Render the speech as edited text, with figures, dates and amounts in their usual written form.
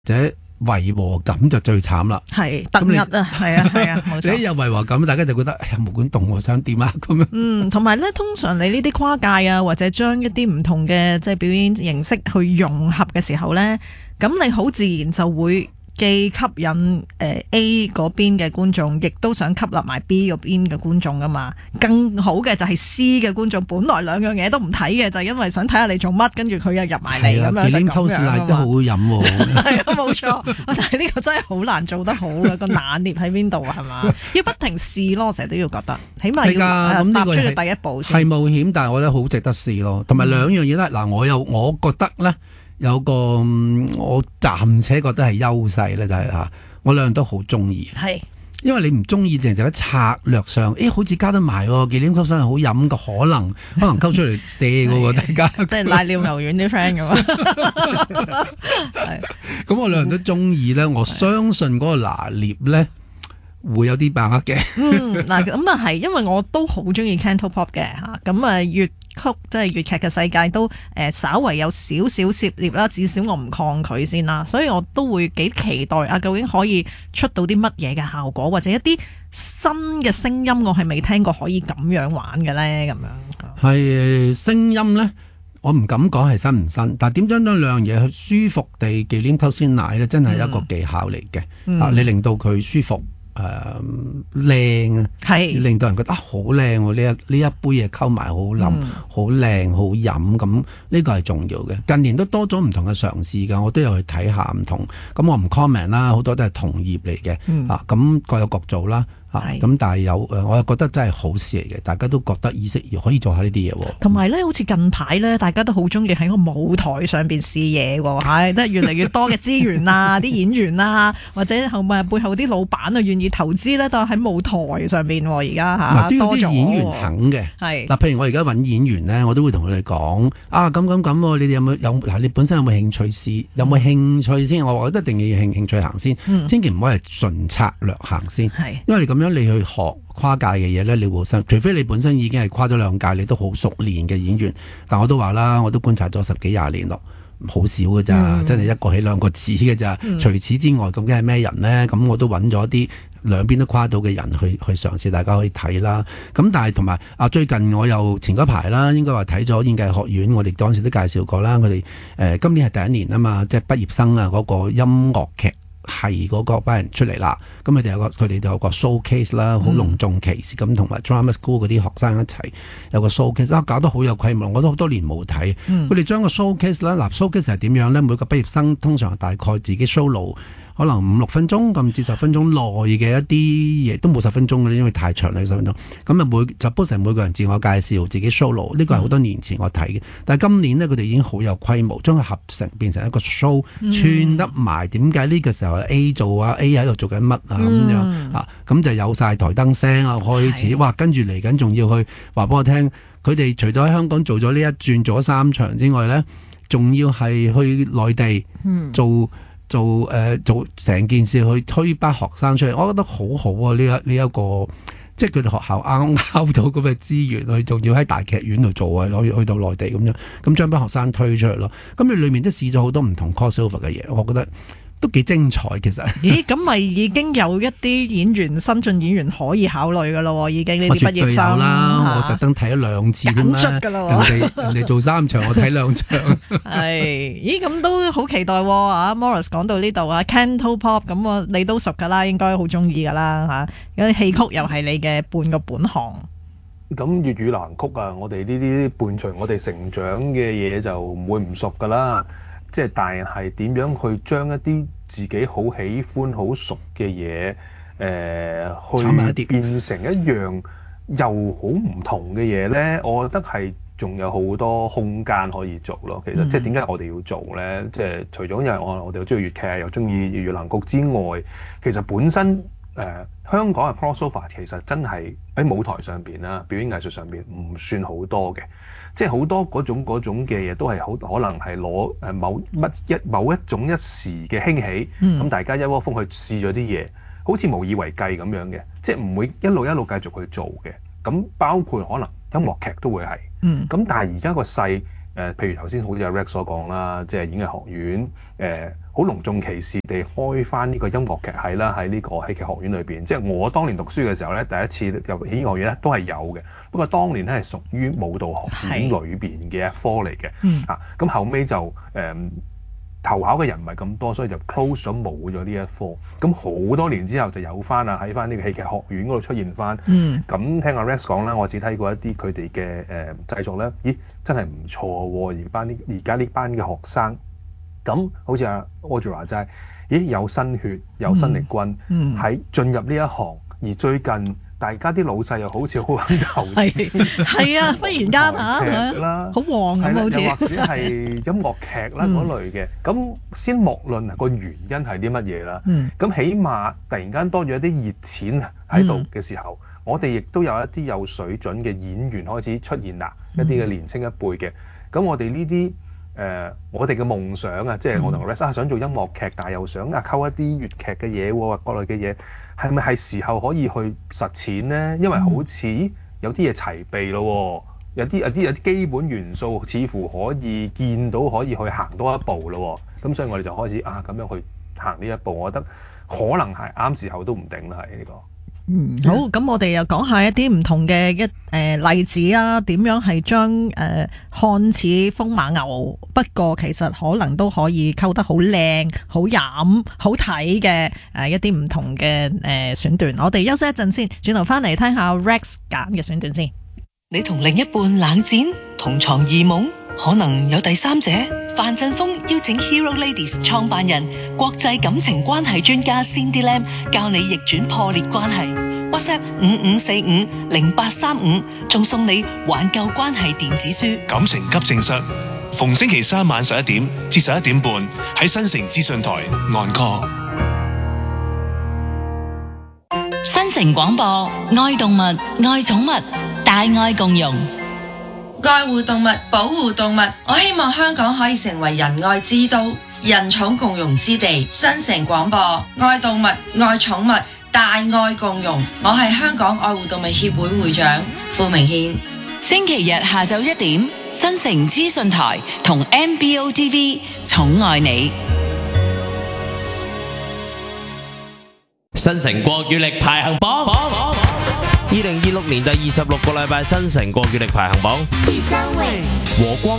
者違和感就最慘啦。 係突兀啊，係啊，冇錯。 你一有違和感，大家就覺得毛管戙我想點啊咁樣。 同埋咧，通常你呢啲跨界啊，或者將一啲唔同嘅即係表演形式去融合嘅時候咧，咁你好自然就會既吸引A 嗰邊嘅觀眾，亦都想吸納埋 B 嗰邊嘅觀眾噶嘛。更好嘅就係 C 嘅觀眾，本來兩樣嘢都唔睇嘅，就係因為想睇下你做乜，跟住佢又入埋嚟咁樣。 忌廉溝士奶都好好飲喎。 係啊，冇錯。但係呢個真係好難做得好嘅，個拿捏喺邊度啊？係嘛？要不停試咯，成日都要覺得，起碼要踏出咗第一步先。 係冒險，但係我覺得好值得試咯。同埋兩樣嘢咧，嗱，我覺得咧。有個我暫且覺得係優勢咧，就係我兩樣都好中意。 係， 因為你唔中意，淨係喺策略上，好似加得埋喎，忌廉溝身係好飲嘅，可能溝出嚟射嘅喎，大家即係瀨尿牛丸啲 friend 咁啊。係， 咁我兩樣都中意咧，我相信嗰個拿捏咧會有啲把握嘅。 嗱咁啊係，因為我都好中意 Cantopop 嘅嚇，咁啊粵曲即係粵劇嘅世界都稍為有少少涉獵啦，至少我唔抗拒先啦，所以我都會幾期待啊！究竟可以出到啲乜嘢嘅效果，或者一啲新嘅聲音，我係未聽過可以咁樣玩嘅咧，咁樣係聲音咧，我唔敢講係新唔新，但係點將兩樣嘢去舒服地忌廉溝鮮奶咧，真係一個技巧嚟嘅。你令到佢舒服。靚啊，係令到人覺得好靚喎！呢一杯嘢溝埋好腍，好靚，好飲，咁呢個係重要嘅。近年都多咗唔同嘅嘗試㗎，我都有去睇下唔同。咁我唔 comment 啦，好多都係同業嚟嘅，咁各有各做啦。咁但係我又覺得真係好事嚟嘅，大家都覺得意識可以做下呢啲嘢喎。 同埋咧，好似近排咧，大家都好中意喺個舞台上邊試嘢喎，係即係越嚟越多嘅資源啊，啲演員啊，或者背後啲老闆啊，願意投資咧，都喺舞台上邊而家嚇多咗。 演員肯嘅係嗱，譬如我而家揾演員咧，我都會同佢哋講咁，你哋有你本身有冇興趣試？有冇興趣先？我覺得一定要興趣行先，千祈唔可以係純策略行先，因為你咁。咁你去學跨界嘅嘢咧，你會除非你本身已經係跨咗兩屆，你都好熟練嘅演員。但我都話啦，我都觀察咗10幾20年咯，好少㗎咋，真係一個起兩個止㗎咋。除此之外，究竟係咩人咧？咁我都揾咗啲兩邊都跨到嘅人去嘗試，大家可以睇啦。咁但係同埋最近我又前嗰排啦，應該話睇咗演藝學院，我哋當時都介紹過啦。佢哋今年係第一年啊嘛，即係畢業生啊嗰個音樂劇。係嗰個班人出嚟啦，咁佢哋有個 showcase 啦，好隆重其事咁，同埋 drama school 嗰啲學生一齊有個 showcase，搞得好有規模，我都好多年冇睇。佢哋將個 showcase 啦，showcase 係點樣咧？每個畢業生通常大概自己 solo。可能5-6分鐘咁至10分鐘內嘅一啲嘢都冇10分鐘嘅，因為太長啦10分鐘。咁就幫成每個人自我介紹，自己 solo。呢個係好多年前我睇嘅，但係今年呢，佢哋已經好有規模，將佢合成變成一個 show，串得埋。點解呢個時候 A 做啊 A 喺度做緊乜啊咁樣啊？咁就有晒台燈聲啊開始，哇！跟住嚟緊仲要去話俾我聽，佢哋除咗喺香港做咗呢一轉做咗3場之外呢，仲要係去內地做成件事去推班學生出嚟，我覺得好好啊！呢一個即係佢哋學校啱啱到咁嘅資源，佢仲要喺大劇院度做啊，可以去到內地咁樣，咁將班學生推出嚟咯。咁你裏面都試咗好多唔同 crossover 嘅嘢，我覺得都幾精彩其實。 咦，咁咪已經有一啲演員新晉演員可以考慮噶咯？已經呢啲畢業生啦，我特登睇咗2次添啦。人哋做3場，我睇2場。 係，咦，咁都好期待啊！Maurice 講到呢度啊 ，Cantopop 咁你都熟噶啦，應該好中意噶啦嚇。有啲戲曲又係你嘅半個本行。 咁粵語流行曲啊，我哋呢啲伴隨我哋成長嘅嘢就唔會唔熟噶啦。即係，但係點樣去將一啲自己好喜歡、好熟嘅嘢，去變成一樣又好唔同嘅嘢咧？我覺得係仲有好多空間可以做咯。其實即係點解我哋要做咧？即係除咗因為我哋好中意粵劇，又中意粵語流行曲之外，其實本身香港嘅 crossover 其實真係喺舞台上邊啦，表演藝術上邊唔算好多嘅。即係好多嗰種嘅嘢都係好可能係攞某一種一時嘅興起，咁大家一窩蜂去試咗啲嘢，好似無以為繼咁樣嘅，即係唔會一路繼續去做嘅。咁包括可能音樂劇都會係，咁但係而家個勢譬如頭先好似阿 Rex 所講啦，即係演藝學院好隆重其事地開翻呢個音樂劇系啦，喺呢個戲劇學院裏邊。即係我當年讀書嘅時候咧，第一次入戲劇學院咧都係有嘅。不過當年咧係屬於舞蹈學院裏邊嘅一科嚟嘅。咁後尾就投考嘅人唔係咁多，所以就 close 咗冇咗呢一科。咁好多年之後就有翻啦，喺翻呢個戲劇學院嗰度出現翻。咁聽阿 Rex 講啦，我只睇過一啲佢哋嘅製作咧，咦真係唔錯喎！而家呢班嘅學生，咁好似阿 Audrey 話齋，咦有新血有新力軍喺進入呢一行，而最近大家啲老細又好似好肯投資， 係啊，忽然間啦， 好旺咁好似， 又或者係音樂劇啦嗰類嘅。咁先莫論個原因係啲乜嘢啦，咁起碼突然間多咗一啲熱錢喺度嘅時候，我哋亦都有一啲有水準嘅演員開始出現啦，一啲嘅年青一輩嘅。咁我哋呢啲我哋嘅夢想啊，即係我同 Rex 想做音樂劇，但係又想溝一啲粵劇嘅嘢喎，各類嘅嘢，係咪係時候可以去實踐呢？因為好似有啲嘢齊備咯，有啲基本元素似乎可以見到，可以去行多一步咯。咁所以我哋就開始咁樣去行呢一步，我覺得可能係啱時候都唔定啦，係呢個。 好，咁我哋又講下一啲唔同嘅例子啊，點樣係將看似風馬牛，不過其實可能都可以溝得好靚、好飲、好睇嘅一啲唔同嘅選段。我哋休息一陣先，轉頭翻嚟聽下 Rex 揀嘅選段先。 你同另一半冷戰、同床異夢，可能有第三者。范振鋒邀請 Hero Ladies 創辦人、國際感情關係專家 Cindy Lam 教你逆轉破裂關係。WhatsApp 55450835，仲送你挽救關係電子書。 感情急症室，逢星期三晚11點至11點半喺新城資訊台按 call。 新城廣播，愛動物，愛寵物，大愛共融。 愛護動物，保護動物，我希望香港可以成為仁愛之都、人寵共融之地。新城廣播，愛動物，愛寵物，大愛共融。我係香港愛護動物協會會長傅明憲。 星期日下晝1點，新城資訊台同 MBO TV 寵愛你。 新城國語力排行榜，2026年第26個禮拜新城國語力排行榜，和光